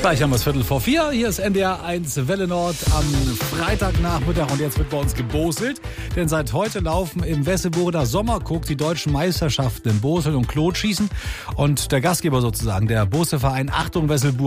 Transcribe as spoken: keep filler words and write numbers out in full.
Gleich haben wir es Viertel vor vier. Hier ist N D R eins Welle Nord am Freitagnachmittag und jetzt wird bei uns geboselt. Denn seit heute laufen im Wesselburger Sommerguck die deutschen Meisterschaften im Boseln und Klotschießen. Und der Gastgeber sozusagen, der Boselverein Achtung Wesselburg,